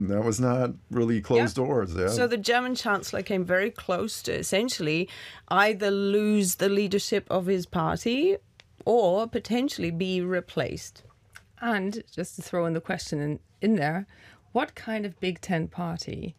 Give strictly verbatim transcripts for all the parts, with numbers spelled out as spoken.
That was not really closed yeah. doors. Yeah. So the German chancellor came very close to essentially either lose the leadership of his party or potentially be replaced. And just to throw in the question in, in there, what kind of Big Ten party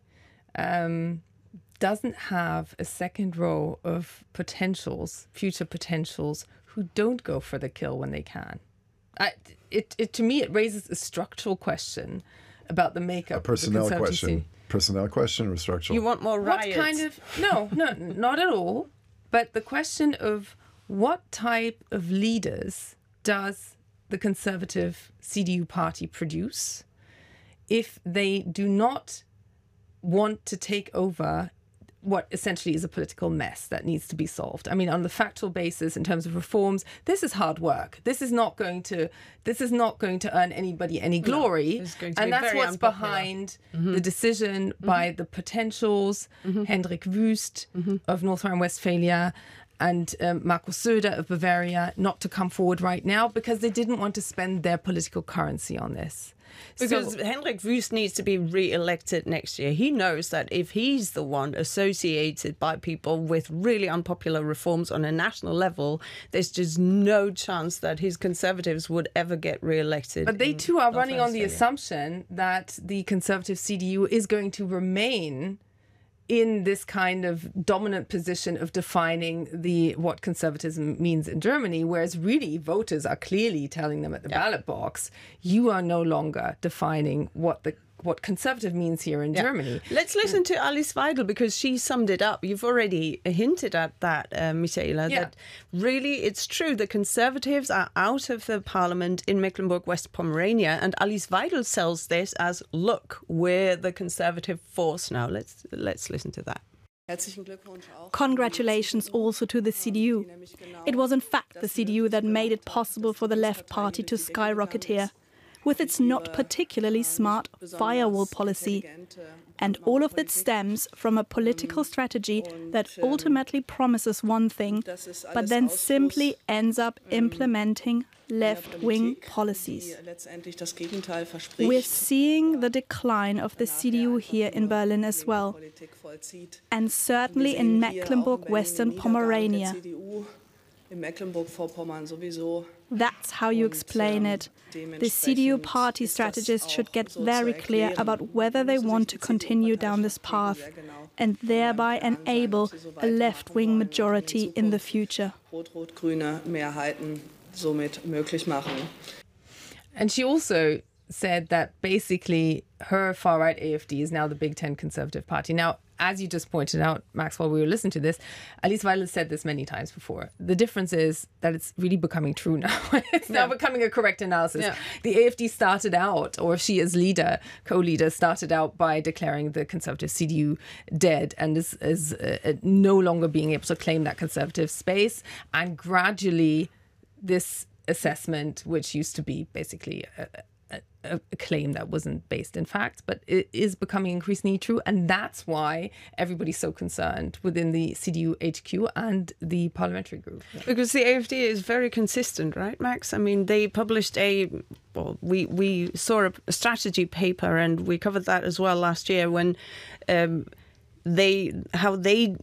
um, doesn't have a second row of potentials, future potentials, who don't go for the kill when they can? I, it, it to me, it raises a structural question about the makeup. A personnel of the question. Personnel question or structural? You want more riots? What kind of no, no, not at all. But the question of what type of leaders does the Conservative C D U party produce if they do not want to take over what essentially is a political mess that needs to be solved. I mean, on the factual basis, in terms of reforms, this is hard work. This is not going to this is not going to earn anybody any glory. No, and that's what's unpopular. behind mm-hmm. the decision mm-hmm. by the potentials, mm-hmm. Hendrik Wüst mm-hmm. of North Rhine-Westphalia and um, Markus Söder of Bavaria not to come forward right now because they didn't want to spend their political currency on this. Because so, Hendrik Wüst needs to be re-elected next year. He knows that if he's the one associated by people with really unpopular reforms on a national level, there's just no chance that his Conservatives would ever get re-elected. But they too are running on the assumption that the Conservative C D U is going to remain in this kind of dominant position of defining the what conservatism means in Germany, whereas really voters are clearly telling them at the yeah. ballot box, you are no longer defining what the what conservative means here in yeah. Germany. Let's listen to Alice Weidel because she summed it up. You've already hinted at that, uh, Michaela, yeah. that really it's true. The Conservatives are out of the parliament in Mecklenburg-West Pomerania, and Alice Weidel sells this as, look, we're the conservative force now. Let's let's listen to that. Congratulations also to the C D U. It was in fact the C D U that made it possible for the Left Party to skyrocket here, with its not particularly smart firewall policy. And all of that stems from a political strategy that ultimately promises one thing, but then simply ends up implementing left-wing policies. We're seeing the decline of the C D U here in Berlin as well, and certainly in Mecklenburg-Western Pomerania. That's how you explain it. The C D U party strategists should get very clear about whether they want to continue down this path and thereby enable a left-wing majority in the future. And she also said that basically her far-right A F D is now the Big Ten Conservative Party. Now, as you just pointed out, Max, while we were listening to this, Alice Weidel said this many times before. The difference is that it's really becoming true now. It's yeah. now becoming a correct analysis. Yeah. The A F D started out, or she as leader, co-leader, started out by declaring the Conservative C D U dead and is, is uh, no longer being able to claim that conservative space. And gradually, this assessment, which used to be basically a, a, a claim that wasn't based in fact, but it is becoming increasingly true. And that's why everybody's so concerned within the C D U H Q and the parliamentary group. Because the A F D is very consistent, right, Max? I mean, they published a, well, we, we saw a, a strategy paper and we covered that as well last year when um, they, how they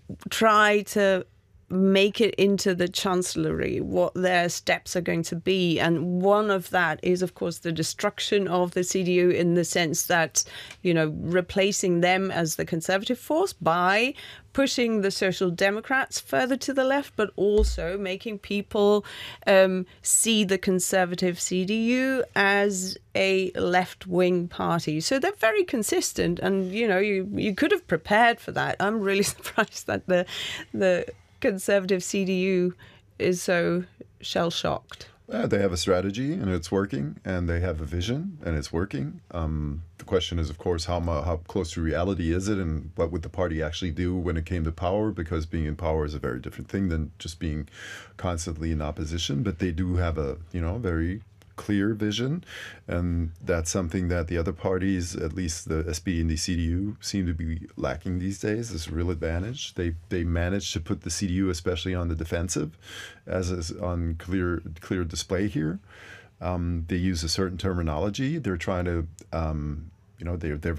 try to make it into the chancellery, what their steps are going to be. And one of that is, of course, the destruction of the C D U in the sense that, you know, replacing them as the conservative force by pushing the Social Democrats further to the left, but also making people um, see the conservative C D U as a left-wing party. So they're very consistent. And, you know, you, you could have prepared for that. I'm really surprised that the the conservative C D U is so shell-shocked. Yeah, they have a strategy and it's working, and they have a vision and it's working. Um, the question is, of course, how how close to reality is it, and what would the party actually do when it came to power? Because being in power is a very different thing than just being constantly in opposition. But they do have a you know very clear vision, and that's something that the other parties, at least the S P D and the C D U, seem to be lacking these days. This real advantage. They they managed to put the C D U, especially on the defensive, as is on clear clear display here. Um, they use a certain terminology. They're trying to, um, you know, they're they're